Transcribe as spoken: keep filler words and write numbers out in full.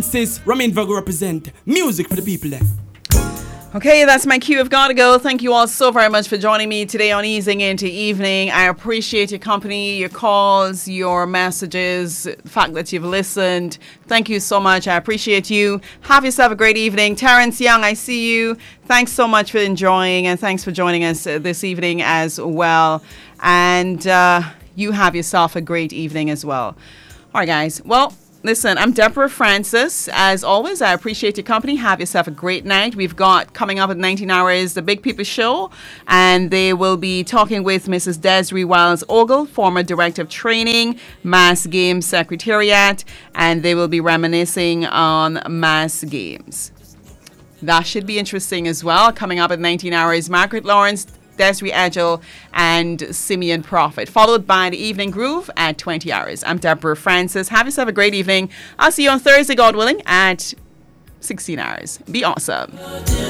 Francis, Ramin Vago represent. Music for the people there. Okay, that's my cue. I've got to go. Thank you all so very much for joining me today on Easing Into Evening. I appreciate your company, your calls, your messages, the fact that you've listened. Thank you so much. I appreciate you. Have yourself a great evening. Terrence Young, I see you. Thanks so much for enjoying, and thanks for joining us uh, this evening as well. And uh, you have yourself a great evening as well. All right, guys. Well, listen, I'm Deborah Francis. As always, I appreciate your company. Have yourself a great night. We've got coming up at nineteen hours the Big People Show, and they will be talking with Missus Desiree Wiles-Ogle, former Director of Training, Mass Games Secretariat, and they will be reminiscing on Mass Games. That should be interesting as well. Coming up at nineteen hours, Margaret Lawrence, Desiree Edgell, and Simeon Prophet, followed by the Evening Groove at twenty hours. I'm Deborah Francis. Have yourself a great evening. I'll see you on Thursday, God willing, at sixteen hours. Be awesome.